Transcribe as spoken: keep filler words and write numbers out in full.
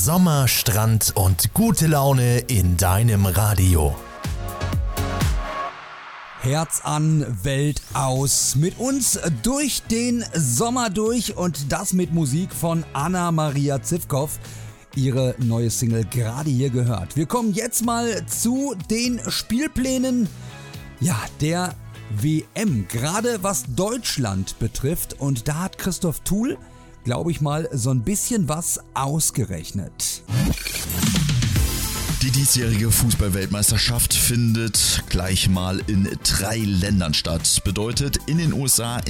Sommer, Strand und gute Laune in deinem Radio. Herz an, Welt aus. Mit uns durch den Sommer durch und das mit Musik von Anna-Maria Zivkow. Ihre neue Single gerade hier gehört. Wir kommen jetzt mal zu den Spielplänen, ja, der W M, gerade was Deutschland betrifft. Und da hat Christoph Thuhl, glaube ich mal, so ein bisschen was ausgerechnet. Die diesjährige Fußball-Weltmeisterschaft findet gleich mal in drei Ländern statt. Bedeutet in den U S A,